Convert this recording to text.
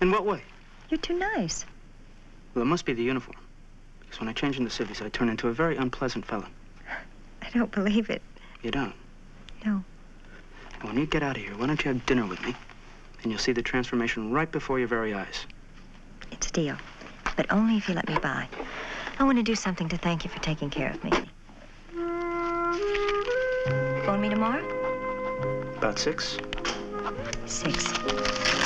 In what way? You're too nice. Well, it must be the uniform. Because when I change into civvies, I turn into a very unpleasant fella. I don't believe it. You don't? No. When you get out of here, why don't you have dinner with me? And you'll see the transformation right before your very eyes. It's a deal. But only if you let me by. I want to do something to thank you for taking care of me. Phone me tomorrow? About 6? 6.